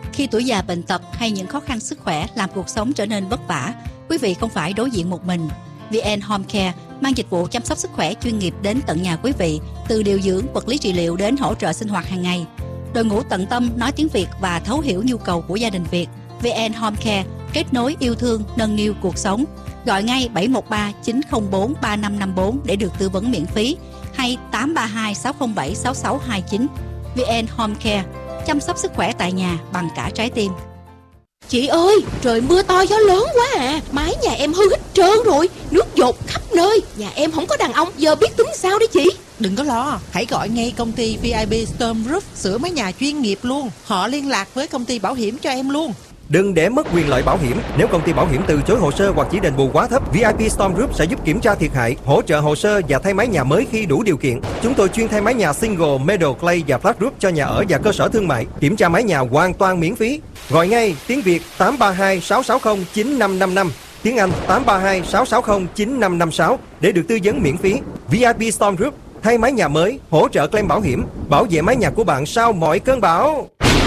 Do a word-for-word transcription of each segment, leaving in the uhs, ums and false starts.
Khi tuổi già bệnh tật hay những khó khăn sức khỏe làm cuộc sống trở nên vất vả, quý vị không phải đối diện một mình. vê en Home Care mang dịch vụ chăm sóc sức khỏe chuyên nghiệp đến tận nhà quý vị, từ điều dưỡng, vật lý trị liệu đến hỗ trợ sinh hoạt hàng ngày. Đội ngũ tận tâm nói tiếng Việt và thấu hiểu nhu cầu của gia đình Việt. vê en Home Care kết nối yêu thương, nâng niu cuộc sống. Gọi ngay bảy một ba chín không bốn ba năm năm bốn để được tư vấn miễn phí, hay tám ba hai sáu không bảy sáu sáu hai chín. vê en Home Care, chăm sóc sức khỏe tại nhà bằng cả trái tim. Chị ơi, trời mưa to gió lớn quá à, mái nhà em hư hết trơn rồi, nước dột khắp nơi. Nhà em không có đàn ông, giờ biết tính sao đấy chị? Đừng có lo, hãy gọi ngay công ty vê i pê Storm Roof sửa mái nhà chuyên nghiệp luôn. Họ liên lạc với công ty bảo hiểm cho em luôn. Đừng để mất quyền lợi bảo hiểm. Nếu công ty bảo hiểm từ chối hồ sơ hoặc chỉ đền bù quá thấp, vê i pê Storm Roof sẽ giúp kiểm tra thiệt hại, hỗ trợ hồ sơ và thay mái nhà mới khi đủ điều kiện. Chúng tôi chuyên thay mái nhà single, metal, clay và flat roof cho nhà ở và cơ sở thương mại. Kiểm tra mái nhà hoàn toàn miễn phí. Gọi ngay tiếng Việt tám ba hai sáu sáu không chín năm năm năm, tiếng Anh tám ba hai sáu sáu không chín năm năm sáu để được tư vấn miễn phí. vê i pê Storm Roof, thay mái nhà mới, hỗ trợ claim bảo hiểm, bảo vệ mái nhà của bạn sau mọi cơn bão.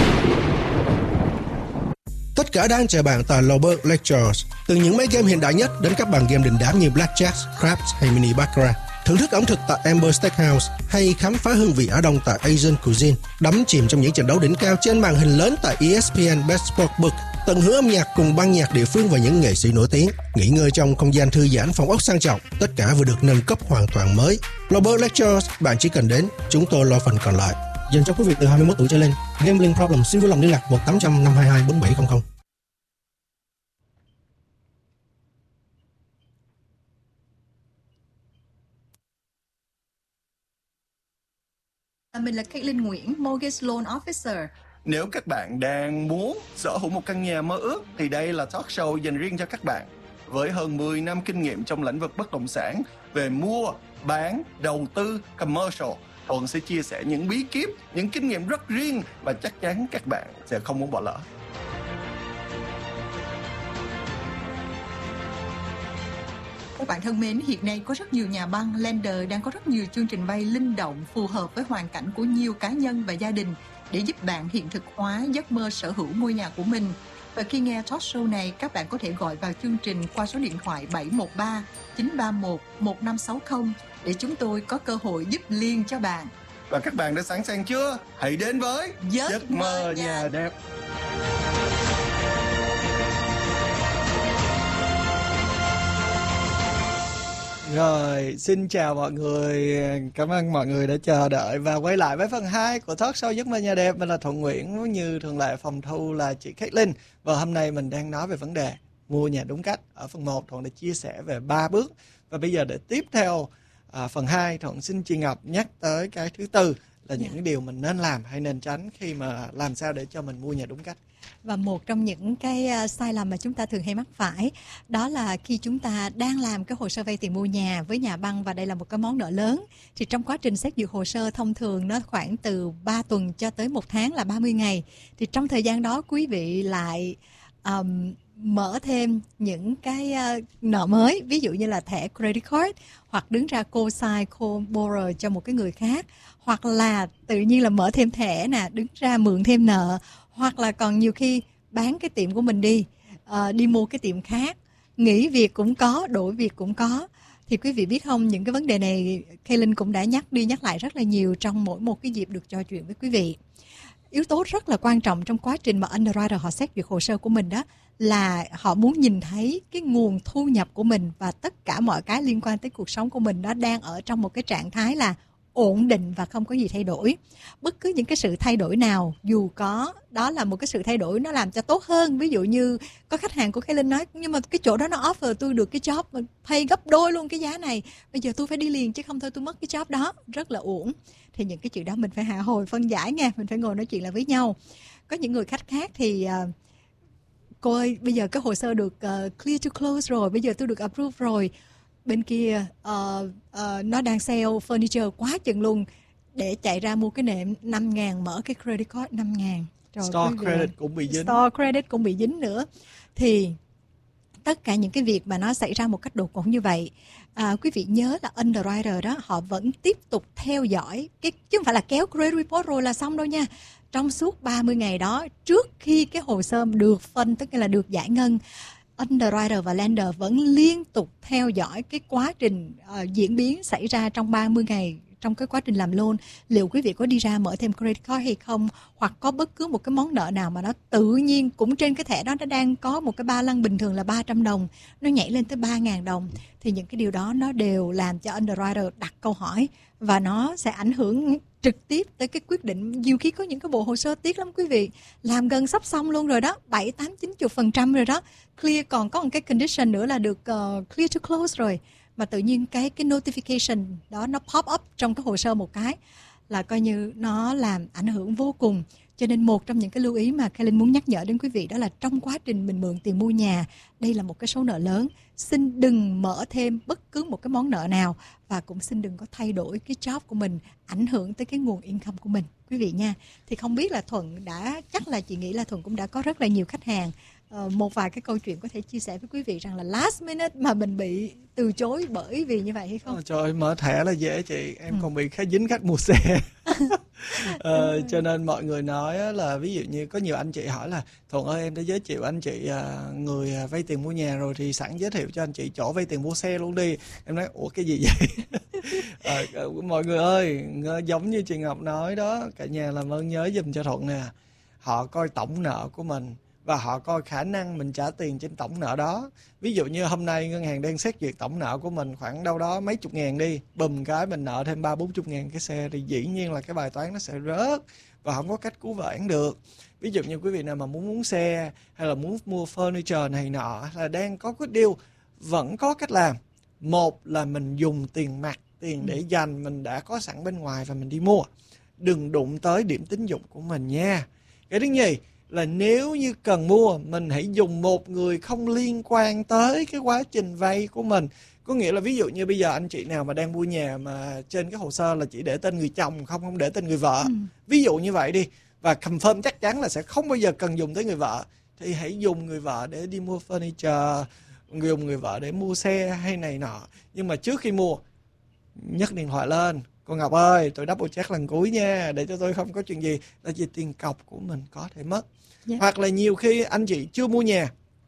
Tất cả đang chờ bạn tại Lowberg Lectures. Từ những máy game hiện đại nhất đến các bàn game đình đám như Blackjack, Craps hay Mini Baccarat. Thưởng thức ẩm thực tại Amber Steakhouse hay khám phá hương vị Á Đông tại Asian Cuisine. Đắm chìm trong những trận đấu đỉnh cao trên màn hình lớn tại e ét pê en Best Sportsbook. Tận hưởng âm nhạc cùng ban nhạc địa phương và những nghệ sĩ nổi tiếng. Nghỉ ngơi trong không gian thư giãn, phòng ốc sang trọng. Tất cả vừa được nâng cấp hoàn toàn mới. Lowberg Lectures, bạn chỉ cần đến, chúng tôi lo phần còn lại. Dành cho quý vị từ hai mươi mốt tuổi trở lên. Gambling problem xin vui lòng liên lạc một tám trăm năm hai hai bốn bảy không không. Mình là Caitlin Nguyễn, Mortgage Loan Officer. Nếu các bạn đang muốn sở hữu một căn nhà mơ ước thì đây là talk show dành riêng cho các bạn. Với hơn mười năm kinh nghiệm trong lĩnh vực bất động sản về mua, bán, đầu tư, commercial, Thuận sẽ chia sẻ những bí kíp, những kinh nghiệm rất riêng và chắc chắn các bạn sẽ không muốn bỏ lỡ. Các bạn thân mến, hiện nay có rất nhiều nhà băng, lender đang có rất nhiều chương trình vay linh động phù hợp với hoàn cảnh của nhiều cá nhân và gia đình để giúp bạn hiện thực hóa giấc mơ sở hữu ngôi nhà của mình. Và khi nghe talk show này, các bạn có thể gọi vào chương trình qua số điện thoại bảy một ba chín ba một một năm sáu không để chúng tôi có cơ hội giúp liền cho bạn. Và các bạn đã sẵn sàng chưa? Hãy đến với Giấc, giấc mơ nhà, nhà đẹp. Rồi, xin chào mọi người. Cảm ơn mọi người đã chờ đợi và quay lại với phần hai của talk show Giấc mơ nhà đẹp. Mình là Thuận Nguyễn, như thường lệ phòng thu là chị Caitlin. Và hôm nay mình đang nói về vấn đề mua nhà đúng cách. Ở phần một Thuận đã chia sẻ về ba bước. Và bây giờ để tiếp theo à, phần hai, Thuận xin chị Ngọc nhắc tới cái thứ tư là những yeah. điều mình nên làm hay nên tránh khi mà làm sao để cho mình mua nhà đúng cách. Và một trong những cái uh, sai lầm mà chúng ta thường hay mắc phải đó là khi chúng ta đang làm cái hồ sơ vay tiền mua nhà với nhà băng, và đây là một cái món nợ lớn, thì trong quá trình xét duyệt hồ sơ thông thường nó khoảng từ ba tuần cho tới một tháng là ba mươi ngày. Thì trong thời gian đó quý vị lại um, mở thêm những cái uh, nợ mới, ví dụ như là thẻ credit card, hoặc đứng ra co-sign, co-borrow cho một cái người khác, hoặc là tự nhiên là mở thêm thẻ nè, đứng ra mượn thêm nợ, hoặc là còn nhiều khi bán cái tiệm của mình đi, uh, đi mua cái tiệm khác, nghỉ việc cũng có, đổi việc cũng có. Thì quý vị biết không, những cái vấn đề này Caitlin cũng đã nhắc đi nhắc lại rất là nhiều trong mỗi một cái dịp được trò chuyện với quý vị. Yếu tố rất là quan trọng trong quá trình mà underwriter họ xét duyệt hồ sơ của mình đó là họ muốn nhìn thấy cái nguồn thu nhập của mình và tất cả mọi cái liên quan tới cuộc sống của mình nó đang ở trong một cái trạng thái là ổn định và không có gì thay đổi. Bất cứ những cái sự thay đổi nào, dù có đó là một cái sự thay đổi nó làm cho tốt hơn, ví dụ như có khách hàng của Caitlin nói nhưng mà cái chỗ đó nó offer tôi được cái job mà pay gấp đôi luôn cái giá này, bây giờ tôi phải đi liền chứ không thôi tôi mất cái job đó, rất là uổng. Thì những cái chuyện đó mình phải hạ hồi phân giải nha, mình phải ngồi nói chuyện lại với nhau. Có những người khách khác thì uh, cô ơi bây giờ cái hồ sơ được uh, clear to close rồi, bây giờ tôi được approve rồi, bên kia uh, uh, nó đang sale furniture quá chừng luôn, để chạy ra mua cái nệm năm ngàn, mở cái credit card năm ngàn. Rồi Store credit cũng bị dính. Store credit cũng bị dính nữa. Thì tất cả những cái việc mà nó xảy ra một cách đột ngột như vậy, à, quý vị nhớ là underwriter đó họ vẫn tiếp tục theo dõi cái, chứ không phải là kéo credit report rồi là xong đâu nha. trong suốt ba mươi ngày đó, trước khi cái hồ sơ được phân, tức là được giải ngân, underwriter và lender vẫn liên tục theo dõi cái quá trình uh, diễn biến xảy ra trong ba mươi ngày trong cái quá trình làm loan. Liệu quý vị có đi ra mở thêm credit card hay không, hoặc có bất cứ một cái món nợ nào mà nó tự nhiên cũng trên cái thẻ đó nó đang có một cái ba lăng bình thường là ba trăm đồng, nó nhảy lên tới ba nghìn đồng, thì những cái điều đó nó đều làm cho underwriter đặt câu hỏi, và nó sẽ ảnh hưởng trực tiếp tới cái quyết định. Nhiều khi có những cái bộ hồ sơ tiếc lắm quý vị, làm gần sắp xong luôn rồi đó, bảy, tám, chín mươi phần trăm rồi đó, clear, còn có một cái condition nữa là được uh, clear to close rồi, mà tự nhiên cái cái notification đó nó pop up trong cái hồ sơ một cái là coi như nó làm ảnh hưởng vô cùng. Cho nên một trong những cái lưu ý mà Kailin muốn nhắc nhở đến quý vị đó là trong quá trình mình mượn tiền mua nhà, đây là một cái số nợ lớn, xin đừng mở thêm bất cứ một cái món nợ nào, và cũng xin đừng có thay đổi cái job của mình ảnh hưởng tới cái nguồn income của mình quý vị nha. Thì không biết là Thuận đã, chắc là chị nghĩ là Thuận cũng đã có rất là nhiều khách hàng. Ờ, một vài cái câu chuyện có thể chia sẻ với quý vị rằng là last minute mà mình bị từ chối bởi vì như vậy hay không? Ờ, trời ơi, mở thẻ là dễ chị, em ừ. còn bị khá dính khách mua xe. ờ, cho nên mọi người nói là ví dụ như có nhiều anh chị hỏi là Thuận ơi, em đã giới thiệu anh chị người vay tiền mua nhà rồi thì sẵn giới thiệu cho anh chị chỗ vay tiền mua xe luôn đi. Em nói ủa cái gì vậy? ờ, mọi người ơi, giống như chị Ngọc nói đó, cả nhà làm ơn nhớ giùm cho Thuận nè, họ coi tổng nợ của mình và họ coi khả năng mình trả tiền trên tổng nợ đó. Ví dụ như hôm nay ngân hàng đang xét duyệt tổng nợ của mình khoảng đâu đó mấy chục ngàn đi, bùm cái mình nợ thêm ba bốn chục ngàn cái xe, thì dĩ nhiên là cái bài toán nó sẽ rớt và không có cách cứu vãn được. Ví dụ như quý vị nào mà muốn muốn xe hay là muốn mua furniture này nọ, hay là đang có cái deal, vẫn có cách làm. Một là mình dùng tiền mặt, tiền để dành mình đã có sẵn bên ngoài và mình đi mua. Đừng đụng tới điểm tín dụng của mình nha. Cái thứ nhì là nếu như cần mua, mình hãy dùng một người không liên quan tới cái quá trình vay của mình. Có nghĩa là ví dụ như bây giờ anh chị nào mà đang mua nhà mà trên cái hồ sơ là chỉ để tên người chồng, không không để tên người vợ. Ừ. Ví dụ như vậy đi, và confirm chắc chắn là sẽ không bao giờ cần dùng tới người vợ, thì hãy dùng người vợ để đi mua furniture, dùng người vợ để mua xe hay này nọ. Nhưng mà trước khi mua, nhấc điện thoại lên, cô Ngọc ơi, tôi double check lần cuối nha, để cho tôi không có chuyện gì, là vì tiền cọc của mình có thể mất. Yeah. Hoặc là nhiều khi anh chị chưa mua nhà,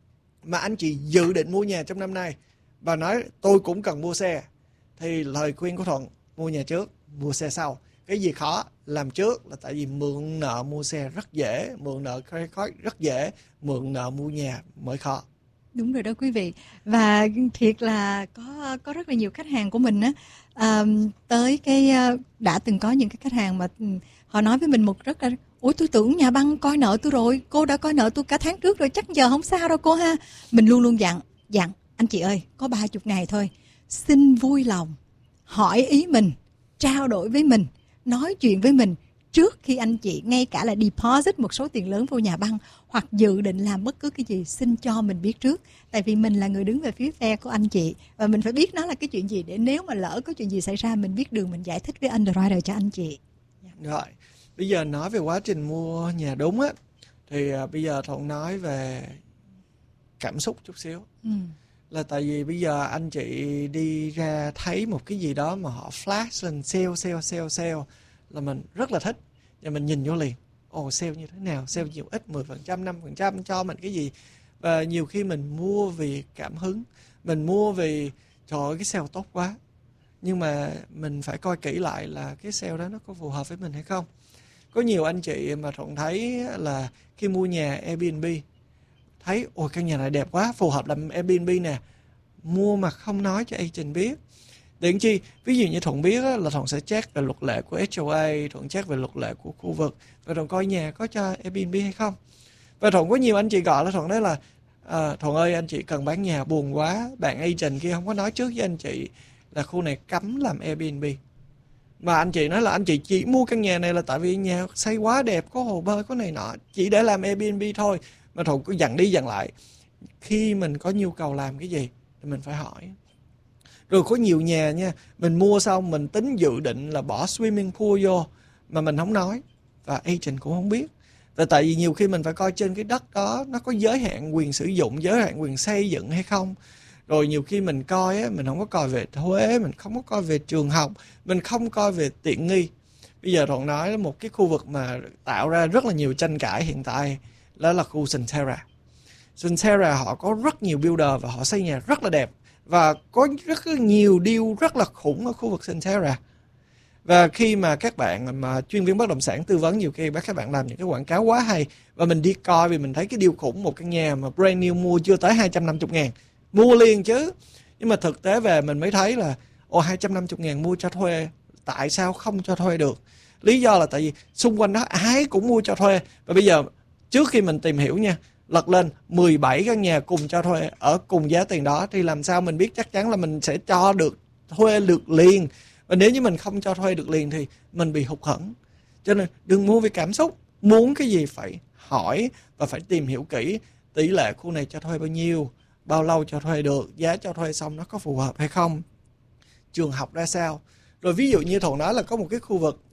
mà anh chị dự định mua nhà trong năm nay, và nói tôi cũng cần mua xe, thì lời khuyên của Thuận, mua nhà trước, mua xe sau. Cái gì khó, làm trước, là tại vì mượn nợ mua xe rất dễ, mượn nợ credit card rất dễ, mượn nợ mua nhà mới khó. Đúng rồi đó quý vị. Và thiệt là có có rất là nhiều khách hàng của mình á, à, tới cái đã từng có những cái khách hàng mà họ nói với mình một rất là ủa tôi tưởng nhà băng coi nợ tôi rồi, cô đã coi nợ tôi cả tháng trước rồi, chắc giờ không sao đâu cô ha. Mình luôn luôn dặn dặn anh chị ơi, có ba mươi ngày thôi, xin vui lòng hỏi ý mình, trao đổi với mình, nói chuyện với mình trước khi anh chị ngay cả là deposit một số tiền lớn vô nhà băng hoặc dự định làm bất cứ cái gì, xin cho mình biết trước. Tại vì mình là người đứng về phía phe của anh chị, và mình phải biết nó là cái chuyện gì, để nếu mà lỡ có chuyện gì xảy ra mình biết đường mình giải thích với underwriter cho anh chị. Rồi, bây giờ nói về quá trình mua nhà đúng á, thì uh, bây giờ Thuận nói về cảm xúc chút xíu. Ừ. Là tại vì bây giờ anh chị đi ra thấy một cái gì đó mà họ flash lên sale, sale, sale, sale, là mình rất là thích, và mình nhìn vô liền, ồ oh, sale như thế nào, sale nhiều ít, mười phần trăm, năm phần trăm cho mình cái gì. Và nhiều khi mình mua vì cảm hứng, mình mua vì trời ơi cái sale tốt quá, nhưng mà mình phải coi kỹ lại là cái sale đó nó có phù hợp với mình hay không. Có nhiều anh chị mà Thuận thấy là khi mua nhà Airbnb, thấy ôi căn nhà này đẹp quá, phù hợp làm Airbnb nè, mua mà không nói cho agent biết. Để chi, ví dụ như Thuận biết á, là Thuận sẽ check về luật lệ của hát ô a, Thuận check về luật lệ của khu vực, và Thuận coi nhà có cho Airbnb hay không. Và Thuận có nhiều anh chị gọi là Thuận nói là à, Thuận ơi anh chị cần bán nhà buồn quá, bạn agent kia không có nói trước với anh chị là khu này cấm làm Airbnb. Mà anh chị nói là anh chị chỉ mua căn nhà này là tại vì nhà xây quá đẹp, có hồ bơi, có này nọ, chỉ để làm Airbnb thôi. Mà Thuận cứ dặn đi dặn lại, khi mình có nhu cầu làm cái gì thì mình phải hỏi. Rồi có nhiều nhà nha, mình mua xong mình tính dự định là bỏ swimming pool vô mà mình không nói, và agent cũng không biết. Và tại vì nhiều khi mình phải coi trên cái đất đó nó có giới hạn quyền sử dụng, giới hạn quyền xây dựng hay không. Rồi nhiều khi mình coi á, mình không có coi về thuế, mình không có coi về trường học, mình không coi về tiện nghi. Bây giờ Thuận nói một cái khu vực mà tạo ra rất là nhiều tranh cãi hiện tại, đó là khu Centerra. Centerra họ có rất nhiều builder và họ xây nhà rất là đẹp, và có rất nhiều deal rất là khủng ở khu vực Centerra. Và khi mà các bạn mà chuyên viên bất động sản tư vấn, nhiều khi các bạn làm những cái quảng cáo quá hay, và mình đi coi vì mình thấy cái deal khủng, một căn nhà mà brand new mua chưa tới hai trăm năm mươi ngàn, mua liền chứ. Nhưng mà thực tế về mình mới thấy là ồ, hai trăm năm mươi ngàn mua cho thuê, tại sao không cho thuê được? Lý do là tại vì xung quanh đó ai cũng mua cho thuê. Và bây giờ trước khi mình tìm hiểu nha, lật lên mười bảy căn nhà cùng cho thuê ở cùng giá tiền đó, thì làm sao mình biết chắc chắn là mình sẽ cho được thuê được liền. Và nếu như mình không cho thuê được liền thì mình bị hụt hẫng. Cho nên đừng mua vì cảm xúc. Muốn cái gì phải hỏi và phải tìm hiểu kỹ. Tỷ lệ khu này cho thuê bao nhiêu, bao lâu cho thuê được, giá cho thuê xong nó có phù hợp hay không, trường học ra sao. Rồi ví dụ như Thuận nói là có một cái khu vực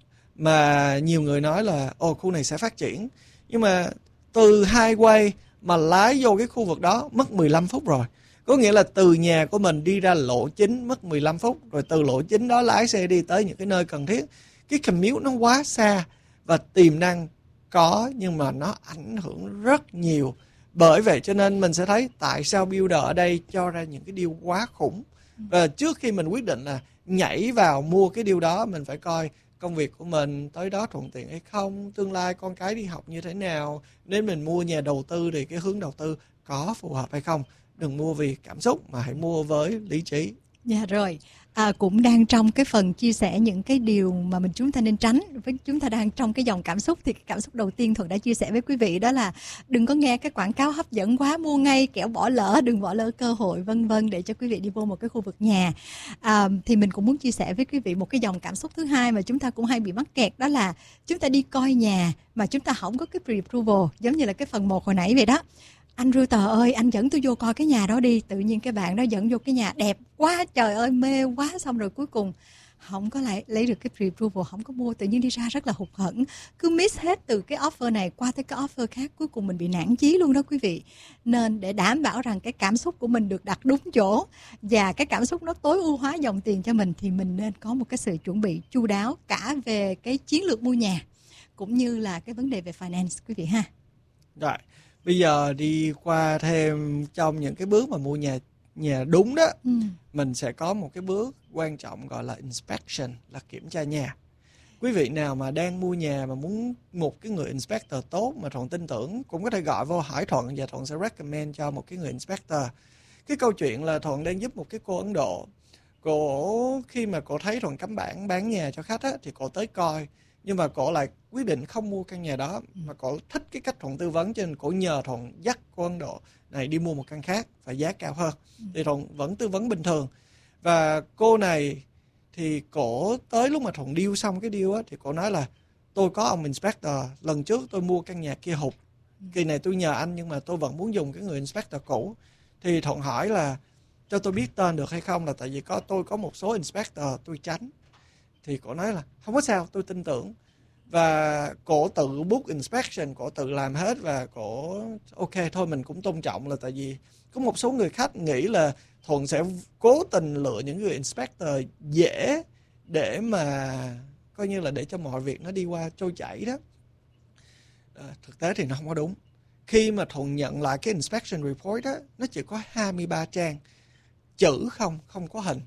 mà nhiều người nói là ồ, khu này sẽ phát triển. Nhưng mà từ highway mà lái vô cái khu vực đó mất mười lăm phút rồi. Có nghĩa là từ nhà của mình đi ra lộ chính mất mười lăm phút, rồi từ lộ chính đó lái xe đi tới những cái nơi cần thiết. Cái commute nó quá xa, và tiềm năng có nhưng mà nó ảnh hưởng rất nhiều. Bởi vậy cho nên mình sẽ thấy tại sao builder ở đây cho ra những cái deal quá khủng. Và trước khi mình quyết định là nhảy vào mua cái deal đó, mình phải coi công việc của mình tới đó thuận tiện hay không, tương lai con cái đi học như thế nào. Nếu mình mua nhà đầu tư thì cái hướng đầu tư có phù hợp hay không. Đừng mua vì cảm xúc mà hãy mua với lý trí. Dạ rồi, à, cũng đang trong cái phần chia sẻ những cái điều mà mình chúng ta nên tránh. Với chúng ta đang trong cái dòng cảm xúc, thì cái cảm xúc đầu tiên Thuận đã chia sẻ với quý vị đó là đừng có nghe cái quảng cáo hấp dẫn quá, mua ngay kẻo bỏ lỡ, đừng bỏ lỡ cơ hội vân vân để cho quý vị đi vô một cái khu vực nhà. À, thì mình cũng muốn chia sẻ với quý vị một cái dòng cảm xúc thứ hai mà chúng ta cũng hay bị mắc kẹt, đó là chúng ta đi coi nhà mà chúng ta không có cái pre-approval, giống như là cái phần một hồi nãy vậy đó. Anh Realtor ơi, anh dẫn tôi vô coi cái nhà đó đi. Tự nhiên cái bạn đó dẫn vô cái nhà đẹp quá, trời ơi mê quá, xong rồi cuối cùng không có lại lấy được cái pre-approval, không có mua, tự nhiên đi ra rất là hụt hẫng. Cứ miss hết từ cái offer này qua tới cái offer khác, cuối cùng mình bị nản chí luôn đó quý vị. Nên để đảm bảo rằng cái cảm xúc của mình được đặt đúng chỗ và cái cảm xúc nó tối ưu hóa dòng tiền cho mình, thì mình nên có một cái sự chuẩn bị chu đáo cả về cái chiến lược mua nhà cũng như là cái vấn đề về finance quý vị ha. Rồi. Bây giờ đi qua thêm trong những cái bước mà mua nhà nhà đúng đó, ừ. mình sẽ có một cái bước quan trọng gọi là inspection, là kiểm tra nhà. Quý vị nào mà đang mua nhà mà muốn một cái người inspector tốt mà Thuận tin tưởng, cũng có thể gọi vô hỏi Thuận và Thuận sẽ recommend cho một cái người inspector. Cái câu chuyện là Thuận đang giúp một cái cô Ấn Độ. Cô khi mà cô thấy Thuận cắm bảng bán nhà cho khách á, thì cô tới coi. Nhưng mà cô lại quyết định không mua căn nhà đó, mà cô thích cái cách Thuận tư vấn, cho nên cô nhờ Thuận dắt cô Ấn Độ này đi mua một căn khác phải giá cao hơn. Thì Thuận vẫn tư vấn bình thường. Và cô này thì cổ tới lúc mà Thuận deal xong cái deal á, thì cổ nói là tôi có ông inspector, lần trước tôi mua căn nhà kia hụt, kỳ này tôi nhờ anh nhưng mà tôi vẫn muốn dùng cái người inspector cũ. Thì Thuận hỏi là cho tôi biết tên được hay không, là tại vì có tôi có một số inspector tôi tránh. Thì cổ nói là không có sao, tôi tin tưởng. Và cổ tự book inspection, cổ tự làm hết. Và cổ ok thôi, mình cũng tôn trọng, là tại vì có một số người khách nghĩ là Thuận sẽ cố tình lựa những người inspector dễ để mà coi như là để cho mọi việc nó đi qua trôi chảy đó. À, thực tế thì nó không có đúng. Khi mà Thuận nhận lại cái inspection report đó, nó chỉ có hai mươi ba trang, chữ không, không có hình.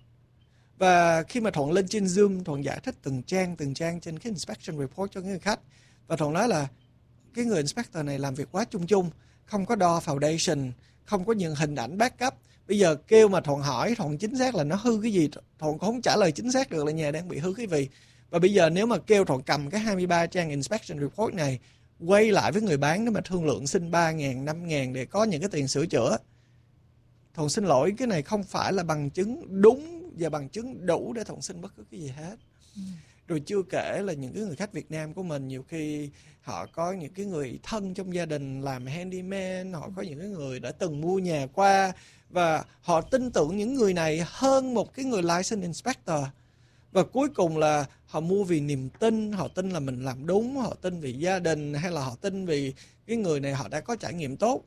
Và khi mà Thuận lên trên Zoom, Thuận giải thích từng trang, từng trang trên cái inspection report cho người khách. Và Thuận nói là cái người inspector này làm việc quá chung chung, không có đo foundation, không có những hình ảnh backup. Bây giờ kêu mà Thuận hỏi Thuận chính xác là nó hư cái gì, Thuận không trả lời chính xác được là nhà đang bị hư cái gì. Và bây giờ nếu mà kêu Thuận cầm cái hai mươi ba trang inspection report này, quay lại với người bán để mà thương lượng xin ba ngàn, năm ngàn để có những cái tiền sửa chữa, Thuận xin lỗi, cái này không phải là bằng chứng đúng và bằng chứng đủ để Thuận xin bất cứ cái gì hết. Ừ. Rồi chưa kể là những cái người khách Việt Nam của mình, nhiều khi họ có những cái người thân trong gia đình làm handyman, họ có những cái người đã từng mua nhà qua, và họ tin tưởng những người này hơn một cái người licensed inspector. Và cuối cùng là họ mua vì niềm tin, họ tin là mình làm đúng, họ tin vì gia đình, hay là họ tin vì cái người này họ đã có trải nghiệm tốt.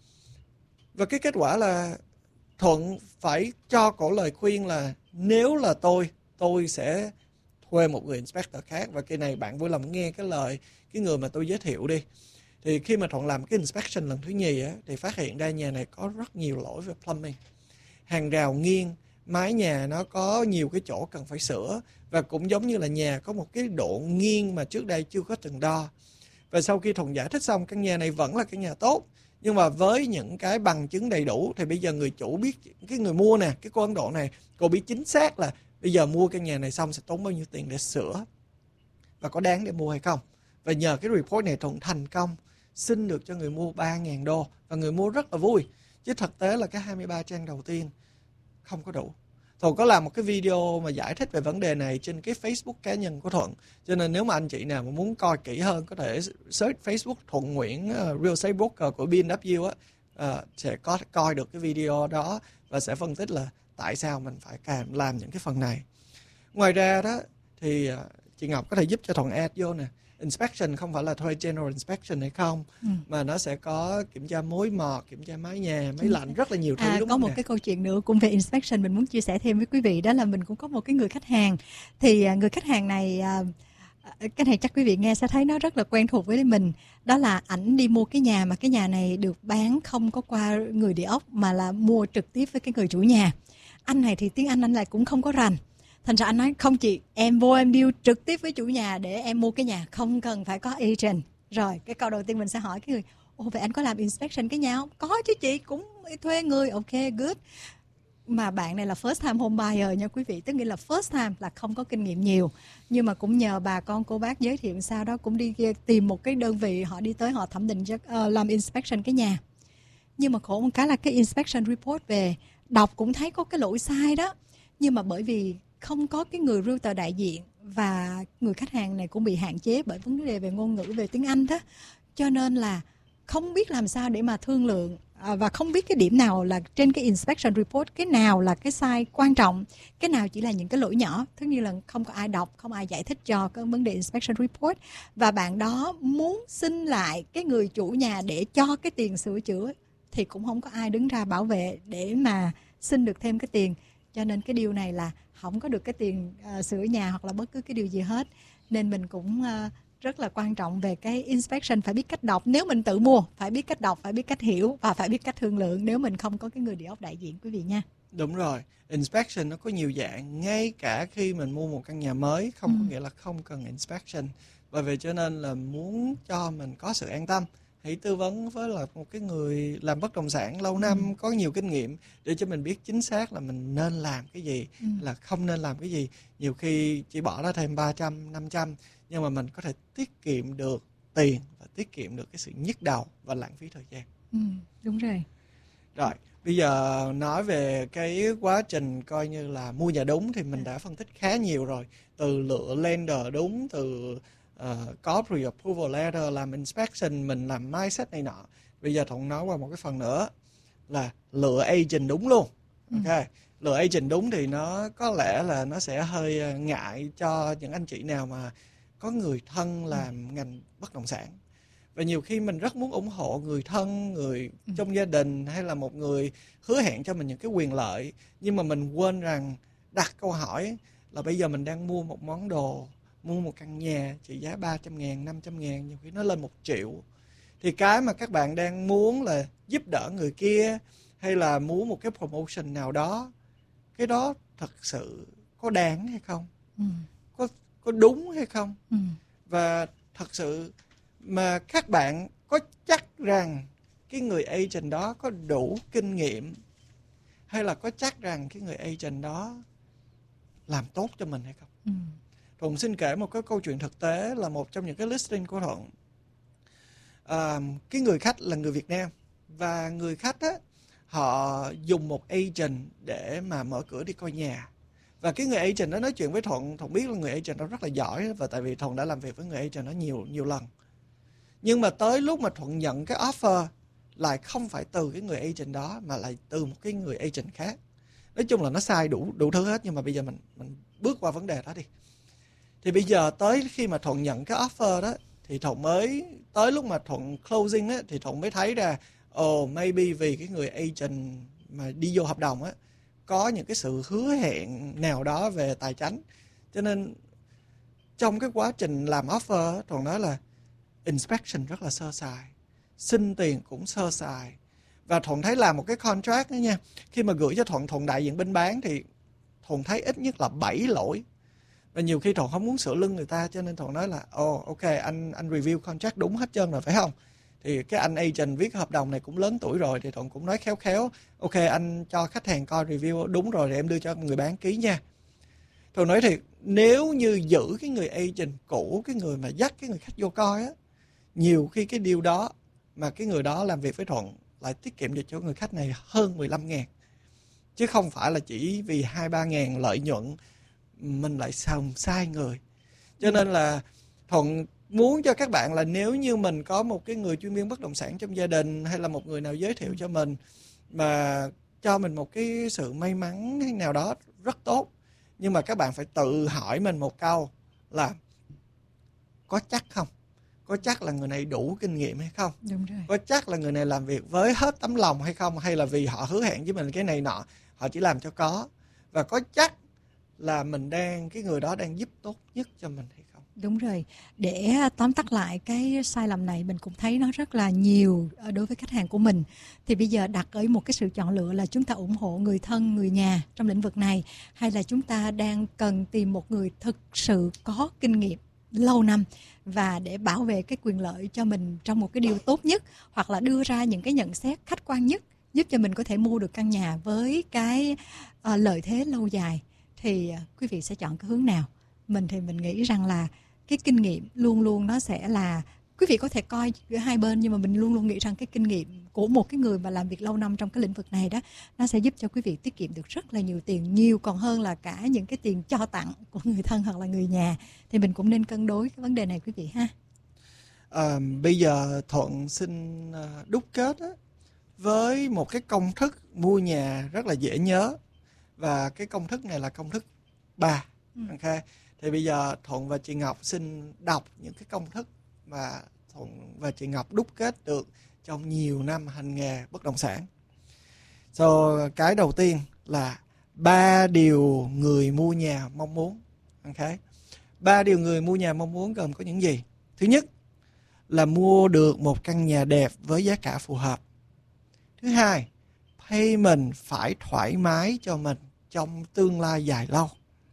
Và cái kết quả là Thuận phải cho cổ lời khuyên là nếu là tôi, tôi sẽ thuê một người inspector khác, và kỳ này bạn vui lòng nghe cái lời cái người mà tôi giới thiệu đi. Thì khi mà Thuận làm cái inspection lần thứ nhì á, thì phát hiện ra nhà này có rất nhiều lỗi về plumbing. Hàng rào nghiêng, mái nhà nó có nhiều cái chỗ cần phải sửa, và cũng giống như là nhà có một cái độ nghiêng mà trước đây chưa có từng đo. Và sau khi Thuận giải thích xong, căn nhà này vẫn là căn nhà tốt, nhưng mà với những cái bằng chứng đầy đủ thì bây giờ người chủ biết, cái người mua nè, cái cô Ấn Độ này, cô biết chính xác là bây giờ mua căn nhà này xong sẽ tốn bao nhiêu tiền để sửa và có đáng để mua hay không. Và nhờ cái report này Thuận thành công xin được cho người mua ba nghìn đô, và người mua rất là vui. Chứ thực tế là cái hai mươi ba trang đầu tiên không có đủ. Thuận có làm một cái video mà giải thích về vấn đề này trên cái Facebook cá nhân của Thuận. Cho nên nếu mà anh chị nào mà muốn coi kỹ hơn, có thể search Facebook Thuận Nguyễn uh, Real Estate Broker của bê en vê u á, uh, sẽ có coi được cái video đó và sẽ phân tích là tại sao mình phải làm, làm những cái phần này. Ngoài ra đó thì uh, chị Ngọc có thể giúp cho Thuận add vô nè. Inspection không phải là thuê general inspection hay không, ừ. mà nó sẽ có kiểm tra mối mọt, kiểm tra mái nhà, máy lạnh, rất là nhiều thứ. À, đúng có không một nè? cái câu chuyện nữa cũng về inspection mình muốn chia sẻ thêm với quý vị, đó là mình cũng có một cái người khách hàng. Thì người khách hàng này, cái này chắc quý vị nghe sẽ thấy nó rất là quen thuộc với mình. Đó là ảnh đi mua cái nhà mà cái nhà này được bán không có qua người địa ốc, mà là mua trực tiếp với cái người chủ nhà. Anh này thì tiếng Anh anh lại cũng không có rành. Thành ra anh nói không chị, em vô em deal trực tiếp với chủ nhà để em mua cái nhà, không cần phải có agent. Rồi cái câu đầu tiên mình sẽ hỏi cái người, ồ vậy anh có làm inspection cái nhà không? Có chứ chị, cũng thuê người. Ok, good. Mà bạn này là first time home buyer nha quý vị, tức nghĩa là first time, là không có kinh nghiệm nhiều. Nhưng mà cũng nhờ bà con cô bác giới thiệu, sau đó cũng đi tìm một cái đơn vị, họ đi tới họ thẩm định cho, uh, làm inspection cái nhà. Nhưng mà khổ một cái là cái inspection report về đọc cũng thấy có cái lỗi sai đó. Nhưng mà bởi vì không có cái người realtor đại diện, và người khách hàng này cũng bị hạn chế bởi vấn đề về ngôn ngữ, về tiếng Anh đó, cho nên là không biết làm sao để mà thương lượng, và không biết cái điểm nào là trên cái inspection report, cái nào là cái sai quan trọng, cái nào chỉ là những cái lỗi nhỏ, thứ như là không có ai đọc, không ai giải thích cho cái vấn đề inspection report. Và bạn đó muốn xin lại cái người chủ nhà để cho cái tiền sửa chữa, thì cũng không có ai đứng ra bảo vệ để mà xin được thêm cái tiền. Cho nên cái điều này là không có được cái tiền uh, sửa nhà hoặc là bất cứ cái điều gì hết. Nên mình cũng uh, rất là quan trọng về cái inspection, phải biết cách đọc. Nếu mình tự mua, phải biết cách đọc, phải biết cách hiểu và phải biết cách thương lượng, nếu mình không có cái người địa ốc đại diện quý vị nha. Đúng rồi, inspection nó có nhiều dạng. Ngay cả khi mình mua một căn nhà mới, không ừ. có nghĩa là không cần inspection. Bởi vì cho nên là muốn cho mình có sự an tâm, hãy tư vấn với là một cái người làm bất động sản lâu năm, ừ. có nhiều kinh nghiệm, để cho mình biết chính xác là mình nên làm cái gì, ừ. là không nên làm cái gì. Nhiều khi chỉ bỏ ra thêm ba trăm, năm trăm, nhưng mà mình có thể tiết kiệm được tiền và tiết kiệm được cái sự nhức đầu và lãng phí thời gian. Ừ, đúng rồi. Rồi, bây giờ nói về cái quá trình coi như là mua nhà đúng thì mình đã phân tích khá nhiều rồi. Từ lựa lender đúng, từ uh, có pre-approval letter, làm inspection, mình làm mindset này nọ. Bây giờ Thuận nói qua một cái phần nữa là lựa agent đúng luôn. Ok, ừ. Lựa agent đúng thì nó có lẽ là nó sẽ hơi ngại cho những anh chị nào mà có người thân làm ngành bất động sản. Và nhiều khi mình rất muốn ủng hộ người thân, người ừ. trong gia đình, hay là một người hứa hẹn cho mình những cái quyền lợi, nhưng mà mình quên rằng đặt câu hỏi là bây giờ mình đang mua một món đồ, mua một căn nhà trị giá ba trăm ngàn, năm trăm ngàn, nhiều khi nó lên một triệu. Thì cái mà các bạn đang muốn là giúp đỡ người kia, hay là muốn một cái promotion nào đó, cái đó thật sự có đáng hay không? Ừ. Có, có đúng hay không? Ừ. Và thật sự mà các bạn có chắc rằng cái người agent đó có đủ kinh nghiệm, hay là có chắc rằng cái người agent đó làm tốt cho mình hay không? Ừ. Thuận xin kể một cái câu chuyện thực tế là một trong những cái listing của Thuận. À, cái người khách là người Việt Nam, và người khách á, họ dùng một agent để mà mở cửa đi coi nhà. Và cái người agent đó nói chuyện với Thuận, Thuận biết là người agent đó rất là giỏi, và tại vì Thuận đã làm việc với người agent đó nhiều nhiều lần. Nhưng mà tới lúc mà Thuận nhận cái offer lại không phải từ cái người agent đó, mà lại từ một cái người agent khác. Nói chung là nó sai đủ đủ thứ hết, nhưng mà bây giờ mình mình bước qua vấn đề đó đi. Thì bây giờ tới khi mà Thuận nhận cái offer đó, thì Thuận mới, tới lúc mà Thuận closing á, thì Thuận mới thấy ra, ồ, oh, maybe vì cái người agent mà đi vô hợp đồng á, có những cái sự hứa hẹn nào đó về tài chính. Cho nên trong cái quá trình làm offer, Thuận nói là inspection rất là sơ sài, xin tiền cũng sơ sài. Và Thuận thấy làm một cái contract đó nha, khi mà gửi cho Thuận, Thuận đại diện bên bán thì Thuận thấy ít nhất là bảy lỗi. Và nhiều khi Thuận không muốn sửa lưng người ta, cho nên Thuận nói là ồ oh, ok, anh anh review contract đúng hết trơn rồi phải không? Thì cái anh agent viết hợp đồng này cũng lớn tuổi rồi, thì Thuận cũng nói khéo khéo, ok anh cho khách hàng coi review đúng rồi thì em đưa cho người bán ký nha. Thuận nói thiệt, nếu như giữ cái người agent cũ, cái người mà dắt cái người khách vô coi á, nhiều khi cái deal đó mà cái người đó làm việc với Thuận lại tiết kiệm được cho người khách này hơn mười lăm ngàn. Chứ không phải là chỉ vì hai ba ngàn lợi nhuận mình lại xàm sai người. Cho nên là Thuận muốn cho các bạn là nếu như mình có một cái người chuyên viên bất động sản trong gia đình, hay là một người nào giới thiệu cho mình mà cho mình một cái sự may mắn hay nào đó rất tốt, nhưng mà các bạn phải tự hỏi mình một câu là có chắc không? Có chắc là người này đủ kinh nghiệm hay không? Đúng rồi. Có chắc là người này làm việc với hết tấm lòng hay không? Hay là vì họ hứa hẹn với mình cái này nọ, họ chỉ làm cho có? Và có chắc là mình đang, cái người đó đang giúp tốt nhất cho mình hay không? Đúng rồi. Để tóm tắt lại cái sai lầm này, mình cũng thấy nó rất là nhiều đối với khách hàng của mình. Thì bây giờ đặt ở một cái sự chọn lựa là chúng ta ủng hộ người thân, người nhà trong lĩnh vực này, hay là chúng ta đang cần tìm một người thực sự có kinh nghiệm lâu năm và để bảo vệ cái quyền lợi cho mình trong một cái điều tốt nhất, hoặc là đưa ra những cái nhận xét khách quan nhất giúp cho mình có thể mua được căn nhà với cái uh, lợi thế lâu dài. Thì uh, quý vị sẽ chọn cái hướng nào? Mình thì mình nghĩ rằng là cái kinh nghiệm luôn luôn nó sẽ là, quý vị có thể coi giữa hai bên, nhưng mà mình luôn luôn nghĩ rằng cái kinh nghiệm của một cái người mà làm việc lâu năm trong cái lĩnh vực này đó, nó sẽ giúp cho quý vị tiết kiệm được rất là nhiều tiền, nhiều còn hơn là cả những cái tiền cho tặng của người thân hoặc là người nhà. Thì mình cũng nên cân đối cái vấn đề này quý vị ha. À, bây giờ Thuận xin đúc kết á, với một cái công thức mua nhà rất là dễ nhớ, và cái công thức này là công thức ba. Ừ. Ok. Thì bây giờ Thuận và chị Ngọc xin đọc những cái công thức mà Thuận và chị Ngọc đúc kết được trong nhiều năm hành nghề bất động sản. So, cái đầu tiên là ba điều người mua nhà mong muốn. Ok. Ba điều người mua nhà mong muốn gồm có những gì? Thứ nhất là mua được một căn nhà đẹp với giá cả phù hợp. Thứ hai, payment phải thoải mái cho mình trong tương lai dài lâu.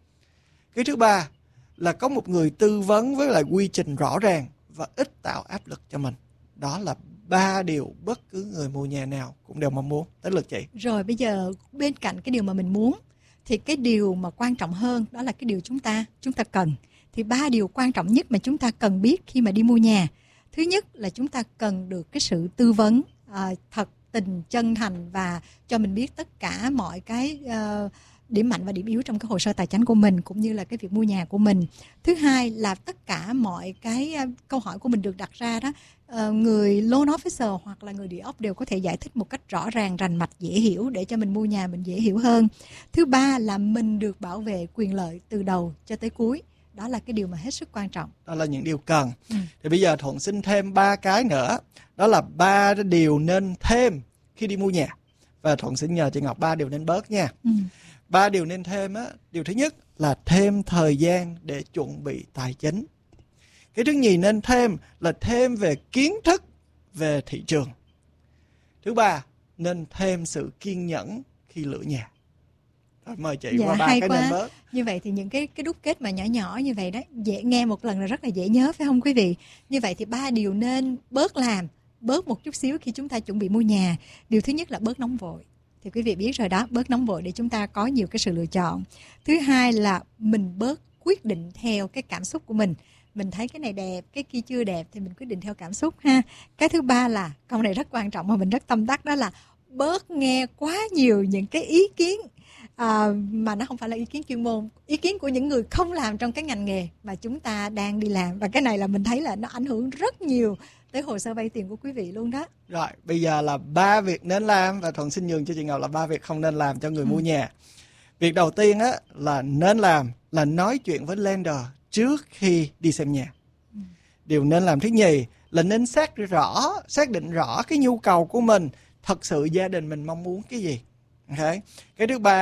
Cái thứ ba là có một người tư vấn với lại quy trình rõ ràng và ít tạo áp lực cho mình. Đó là ba điều bất cứ người mua nhà nào cũng đều mong muốn. Tới lượt chị. Rồi bây giờ bên cạnh cái điều mà mình muốn, thì cái điều mà quan trọng hơn đó là cái điều chúng ta chúng ta cần. Thì ba điều quan trọng nhất mà chúng ta cần biết khi mà đi mua nhà. Thứ nhất là chúng ta cần được cái sự tư vấn à, thật tình, chân thành và cho mình biết tất cả mọi cái uh, điểm mạnh và điểm yếu trong cái hồ sơ tài chính của mình, cũng như là cái việc mua nhà của mình. Thứ hai là tất cả mọi cái uh, câu hỏi của mình được đặt ra đó, uh, người loan officer hoặc là người địa ốc đều có thể giải thích một cách rõ ràng, rành mạch, dễ hiểu để cho mình mua nhà mình dễ hiểu hơn. Thứ ba là mình được bảo vệ quyền lợi từ đầu cho tới cuối. Đó là cái điều mà hết sức quan trọng. Đó là những điều cần. Ừ. Thì bây giờ Thuận xin thêm ba cái nữa. Đó là ba điều nên thêm khi đi mua nhà. Và Thuận xin nhờ chị Ngọc ba điều nên bớt nha. Ừ. Ba điều nên thêm á. Điều thứ nhất là thêm thời gian để chuẩn bị tài chính. Cái thứ nhì nên thêm là thêm về kiến thức về thị trường. Thứ ba, nên thêm sự kiên nhẫn khi lựa nhà. Rồi, mời chị dạ, qua ba cái quá. nên bớt. Như vậy thì những cái cái đúc kết mà nhỏ nhỏ như vậy đó, dễ nghe một lần là rất là dễ nhớ phải không quý vị? Như vậy thì ba điều nên bớt làm, bớt một chút xíu khi chúng ta chuẩn bị mua nhà. Điều thứ nhất là bớt nóng vội. Thì quý vị biết rồi đó, bớt nóng vội để chúng ta có nhiều cái sự lựa chọn. Thứ hai là mình bớt quyết định theo cái cảm xúc của mình. Mình thấy cái này đẹp, cái kia chưa đẹp thì mình quyết định theo cảm xúc ha. Cái thứ ba là, câu này rất quan trọng mà mình rất tâm đắc, đó là bớt nghe quá nhiều những cái ý kiến à, mà nó không phải là ý kiến chuyên môn, ý kiến của những người không làm trong cái ngành nghề mà chúng ta đang đi làm. Và cái này là mình thấy là nó ảnh hưởng rất nhiều tới hồ sơ vay tiền của quý vị luôn đó. Rồi, bây giờ là ba việc nên làm và Thuận xin nhường cho chị Ngọc là ba việc không nên làm cho người ừ. mua nhà. Việc đầu tiên á là nên làm là nói chuyện với lender trước khi đi xem nhà. Ừ. Điều nên làm thứ nhì là nên xác rõ, xác định rõ cái nhu cầu của mình, thật sự gia đình mình mong muốn cái gì. Okay. Cái thứ ba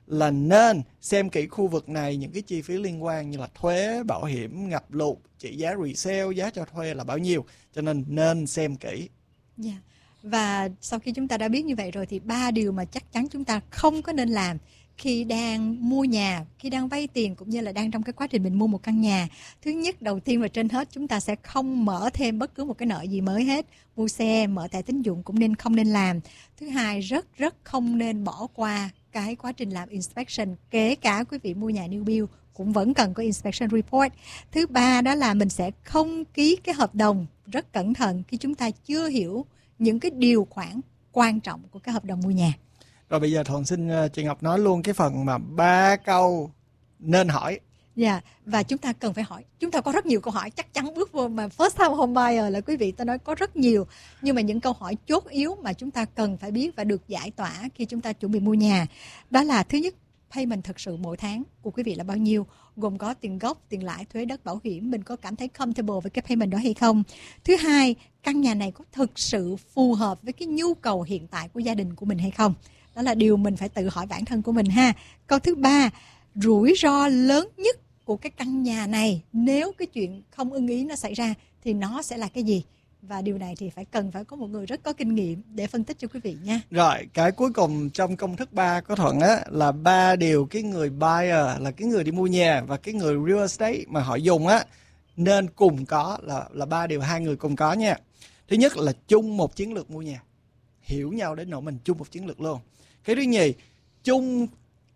là nên xem kỹ khu vực này, những cái chi phí liên quan như là thuế, bảo hiểm, ngập lụt, trị giá resale, giá cho thuê là bao nhiêu. Cho nên nên xem kỹ. Yeah. Và sau khi chúng ta đã biết như vậy rồi thì ba điều mà chắc chắn chúng ta không có nên làm khi đang mua nhà, khi đang vay tiền cũng như là đang trong cái quá trình mình mua một căn nhà. Thứ nhất, đầu tiên và trên hết, chúng ta sẽ không mở thêm bất cứ một cái nợ gì mới hết. Mua xe, mở thẻ tín dụng cũng nên không nên làm. Thứ hai, rất rất không nên bỏ qua cái quá trình làm inspection, kể cả quý vị mua nhà new build cũng vẫn cần có inspection report. Thứ ba đó là mình sẽ không ký cái hợp đồng rất cẩn thận khi chúng ta chưa hiểu những cái điều khoản quan trọng của cái hợp đồng mua nhà. Rồi bây giờ Thuận xin chị Ngọc nói luôn cái phần mà ba câu nên hỏi. Dạ, yeah, và chúng ta cần phải hỏi. Chúng ta có rất nhiều câu hỏi, chắc chắn bước vô mà first time home buyer là quý vị ta nói có rất nhiều. Nhưng mà những câu hỏi chốt yếu mà chúng ta cần phải biết và được giải tỏa khi chúng ta chuẩn bị mua nhà. Đó là thứ nhất, payment thực sự mỗi tháng của quý vị là bao nhiêu, gồm có tiền gốc, tiền lãi, thuế đất, bảo hiểm, mình có cảm thấy comfortable với cái payment đó hay không. Thứ hai, căn nhà này có thực sự phù hợp với cái nhu cầu hiện tại của gia đình của mình hay không. Đó là điều mình phải tự hỏi bản thân của mình ha. Câu thứ ba, rủi ro lớn nhất của cái căn nhà này nếu cái chuyện không ưng ý nó xảy ra thì nó sẽ là cái gì? Và điều này thì phải cần phải có một người rất có kinh nghiệm để phân tích cho quý vị nha. Rồi, cái cuối cùng trong công thức ba của Thuận á là ba điều cái người buyer, là cái người đi mua nhà, và cái người real estate mà họ dùng á nên cùng có, là là ba điều hai người cùng có nha. Thứ nhất là chung một chiến lược mua nhà, hiểu nhau đến nỗi mình chung một chiến lược luôn. Cái thứ nhì, chung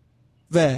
về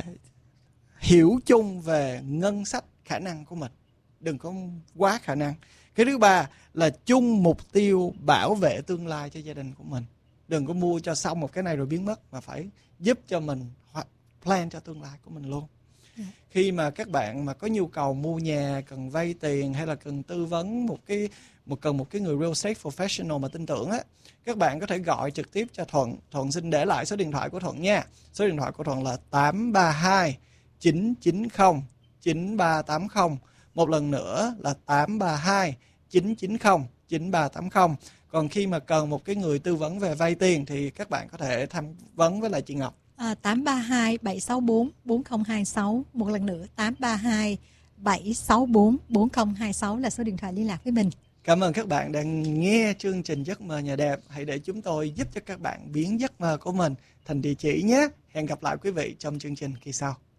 hiểu chung về ngân sách, khả năng của mình, đừng có quá khả năng. Cái thứ ba là chung mục tiêu bảo vệ tương lai cho gia đình của mình. Đừng có mua cho xong một cái này rồi biến mất, mà phải giúp cho mình plan cho tương lai của mình luôn. Yeah. Khi mà các bạn mà có nhu cầu mua nhà, cần vay tiền hay là cần tư vấn một cái một cần một cái người real estate professional mà tin tưởng á, các bạn có thể gọi trực tiếp cho Thuận. Thuận xin để lại số điện thoại của Thuận nha. Số điện thoại của Thuận là tám ba hai chín chín không chín ba tám không. Một lần nữa là tám ba hai chín chín không chín ba tám không. Còn khi mà cần một cái người tư vấn về vay tiền thì các bạn có thể tham vấn với lại chị Ngọc. À, tám ba hai bảy sáu bốn bốn không hai sáu. Một lần nữa tám ba hai bảy sáu bốn bốn không hai sáu là số điện thoại liên lạc với mình. Cảm ơn các bạn đang nghe chương trình Giấc Mơ Nhà Đẹp. Hãy để chúng tôi giúp cho các bạn biến giấc mơ của mình thành địa chỉ nhé. Hẹn gặp lại quý vị trong chương trình kỳ sau.